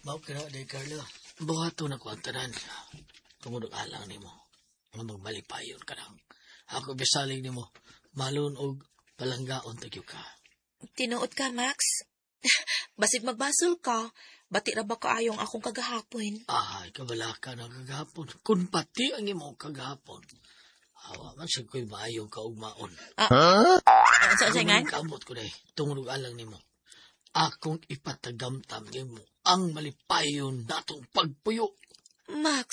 Mao ka na, day Carlo. Buhato na ko ang tanan. Tungod ang alang ni mo. Ang magmalipayon ka lang. Ako bisalig ni mo. Malun og palanggaon tagyo ka. Tinuod ka, Max. Basig magbasol ka. Bati ra ba kaayong akong kagahapon? Ay, kabala ka na kagahapon. Kung pati ang imo kagahapon. Hawa man siya ko'y maayong kaugmaon. Saan nga? Kaabot ko day. Tungod ang alang ni mo. Akong ipatagamtam ni mo ang malipayon natong pagpuyo. Max,